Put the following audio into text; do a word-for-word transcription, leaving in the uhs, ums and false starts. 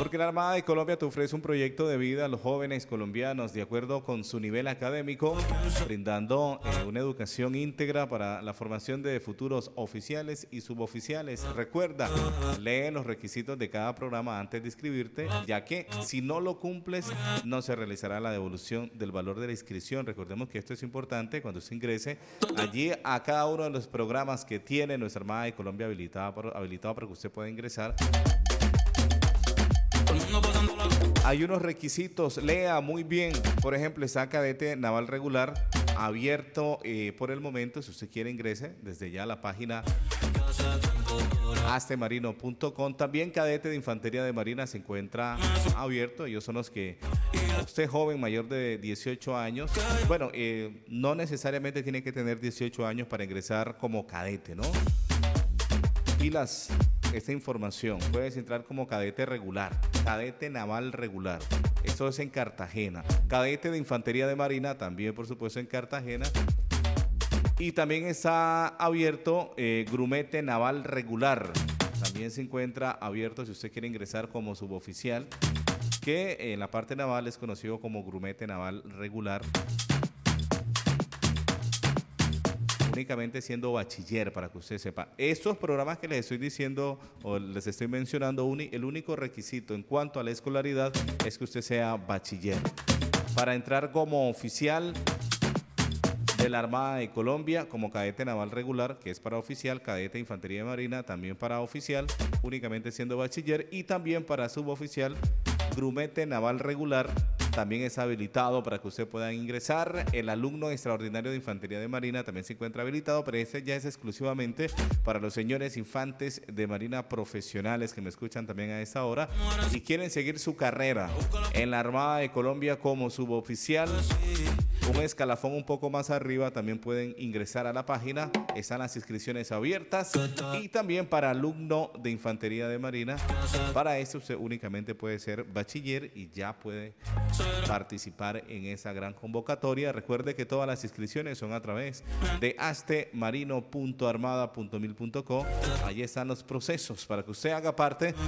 Porque la Armada de Colombia te ofrece un proyecto de vida a los jóvenes colombianos de acuerdo con su nivel académico, brindando eh, una educación íntegra para la formación de futuros oficiales y suboficiales. Recuerda, lee los requisitos de cada programa antes de inscribirte, ya que si no lo cumples, no se realizará la devolución del valor de la inscripción. Recordemos que esto es importante cuando se ingrese allí a cada uno de los programas que tiene nuestra Armada de Colombia habilitado para, habilitado para que usted pueda ingresar. Hay unos requisitos, lea muy bien. Por ejemplo, está cadete naval regular abierto eh, por el momento. Si usted quiere, ingrese desde ya a la página astemarino punto com. También cadete de infantería de marina se encuentra abierto. Ellos son los que, usted joven mayor de dieciocho años, bueno, eh, no necesariamente tiene que tener dieciocho años para ingresar como cadete, ¿no? Pilas esta información, puedes entrar como cadete regular, cadete naval regular, esto es en Cartagena, cadete de infantería de marina también por supuesto en Cartagena, y también está abierto eh, grumete naval regular, también se encuentra abierto si usted quiere ingresar como suboficial, que en la parte naval es conocido como grumete naval regular, únicamente siendo bachiller, para que usted sepa. Estos programas que les estoy diciendo o les estoy mencionando, el único requisito en cuanto a la escolaridad es que usted sea bachiller. Para entrar como oficial de la Armada de Colombia, como cadete naval regular, que es para oficial, cadete de infantería de marina, también para oficial, únicamente siendo bachiller, y también para suboficial, grumete naval regular, también es habilitado para que usted pueda ingresar. El alumno extraordinario de infantería de marina también se encuentra habilitado, pero este ya es exclusivamente para los señores infantes de marina profesionales que me escuchan también a esta hora y quieren seguir su carrera en la Armada de Colombia como suboficial. Un escalafón un poco más arriba también pueden ingresar a la página, están las inscripciones abiertas, y también para alumno de infantería de marina, para eso usted únicamente puede ser bachiller y ya puede participar en esa gran convocatoria. Recuerde que todas las inscripciones son a través de astemarino punto armada punto mil punto co. Allí están los procesos para que usted haga parte